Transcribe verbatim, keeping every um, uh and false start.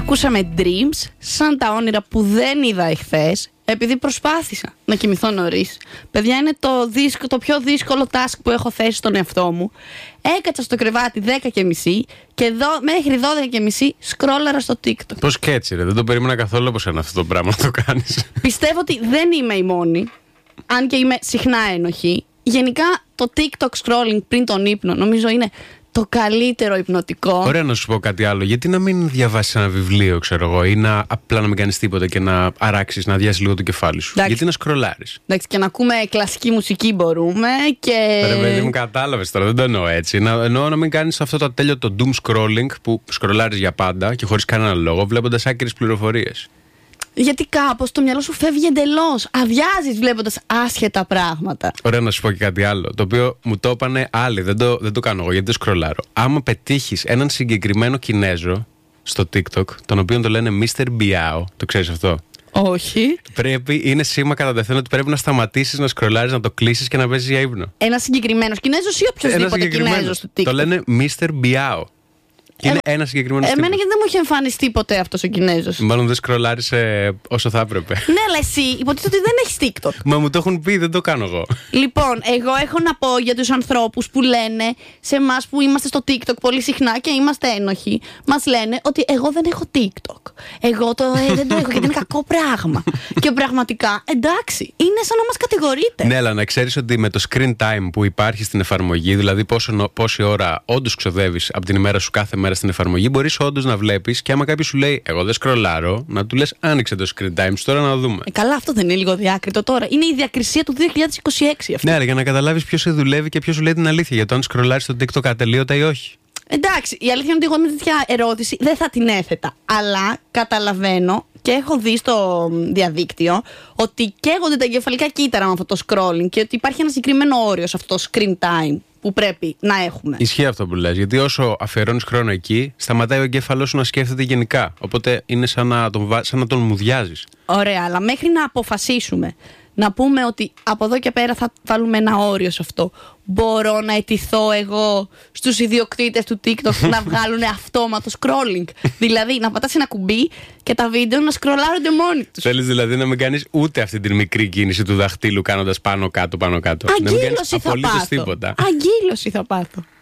Ακούσαμε Dreams, σαν τα όνειρα που δεν είδα εχθές, επειδή προσπάθησα να κοιμηθώ νωρίς. Παιδιά, είναι το, δύσκολο, το πιο δύσκολο task που έχω θέσει στον εαυτό μου. Έκατσα στο κρεβάτι δέκα και μισή και δω, μέχρι δώδεκα και μισή σκρόλαρα στο TikTok. Πώς και έτσι, ρε, δεν το περίμενα καθόλου όπως είναι αυτό το πράγμα να το κάνεις. Πιστεύω ότι δεν είμαι η μόνη, αν και είμαι συχνά ένοχη. Γενικά το TikTok scrolling πριν τον ύπνο νομίζω είναι το καλύτερο υπνοτικό. Ωραία, να σου πω κάτι άλλο. Γιατί να μην διαβάσεις ένα βιβλίο, ξέρω εγώ, ή να απλά να μην κάνεις τίποτα και να αράξεις, να αδειάσεις λίγο το κεφάλι σου? Εντάξει. Γιατί να σκρολάρεις? Εντάξει, και να ακούμε κλασική μουσική μπορούμε και. Ρε παιδί μου, κατάλαβες τώρα, δεν το εννοώ έτσι. Να, εννοώ να μην κάνεις αυτό το ατέλειο το doom scrolling που σκρολάρεις για πάντα και χωρίς κανένα λόγο, βλέποντας άκυρες πληροφορίες. Γιατί κάπως το μυαλό σου φεύγει εντελώς. Αδειάζεις βλέποντας άσχετα πράγματα. Ωραία, να σου πω και κάτι άλλο. Το οποίο μου το είπανε άλλοι. Δεν το, δεν το κάνω εγώ γιατί το σκρολάρω. Άμα πετύχεις έναν συγκεκριμένο Κινέζο στο TikTok, τον οποίο το λένε μίστερ Biao, το ξέρεις αυτό? Όχι. Πρέπει, είναι σήμα κατά τεθέν ότι πρέπει να σταματήσεις να σκρολάρεις, να το κλείσεις και να παίζεις για ύπνο. Ένα συγκεκριμένο Κινέζος ή οποιοδήποτε Κινέζο στο TikTok? Το λένε μίστερ Biao. Είναι Ε, ένα συγκεκριμένο Εμένα τύπος. γιατί δεν μου είχε εμφανιστεί ποτέ αυτός ο Κινέζος. Μάλλον δεν σκρολάρισε όσο θα έπρεπε. Ναι, αλλά εσύ υποτίθεται ότι δεν έχεις TikTok. Μα μου το έχουν πει, δεν το κάνω εγώ. Λοιπόν, εγώ έχω να πω για τους ανθρώπους που λένε σε εμάς που είμαστε στο TikTok πολύ συχνά και είμαστε ένοχοι. Μας λένε ότι εγώ δεν έχω TikTok. Εγώ το, ε, δεν το έχω γιατί είναι κακό πράγμα. Και πραγματικά, εντάξει, είναι σαν να μας κατηγορείτε. Ναι, αλλά να ξέρεις ότι με το screen time που υπάρχει στην εφαρμογή, δηλαδή πόσο, πόση ώρα όντως ξοδεύεις από την ημέρα σου κάθε μέρα στην εφαρμογή, μπορείς όντως να βλέπεις και άμα κάποιος σου λέει εγώ δεν σκρολάρω, να του λες άνοιξε το screen time σου τώρα να δούμε. Ε, καλά, αυτό δεν είναι λίγο διάκριτο τώρα? Είναι η διακρισία του δύο χιλιάδες είκοσι έξι αυτό. Ναι, αλλά για να καταλάβεις ποιος σε δουλεύει και ποιος σου λέει την αλήθεια για το αν σκρολάρεις στο TikTok ατελείωτα ή όχι. Εντάξει, η αλήθεια είναι ότι εγώ με τέτοια ερώτηση δεν θα την έθετα. Αλλά καταλαβαίνω και έχω δει στο διαδίκτυο ότι καίγονται τα εγκεφαλικά κύτταρα με αυτό το scrolling και ότι υπάρχει ένα συγκεκριμένο όριο σε αυτό το screen time που πρέπει να έχουμε. Ισχύει αυτό που λες, γιατί όσο αφιερώνεις χρόνο εκεί, σταματάει ο εγκέφαλός σου να σκέφτεται γενικά. Οπότε είναι σαν να τον, σαν να τον μουδιάζεις. Ωραία, αλλά μέχρι να αποφασίσουμε να πούμε ότι από εδώ και πέρα θα βάλουμε ένα όριο σε αυτό, μπορώ να αιτηθώ εγώ στους ιδιοκτήτες του TikTok να βγάλουν αυτόματο scrolling? Δηλαδή να πατάς ένα κουμπί και τα βίντεο να σκρολάρονται μόνοι τους. Θέλεις δηλαδή να μην κάνεις ούτε αυτή την μικρή κίνηση του δαχτύλου κάνοντας πάνω κάτω πάνω κάτω? Αγκύλωση θα πάθω. Τίποτα. Αγκύλωση θα πάθω.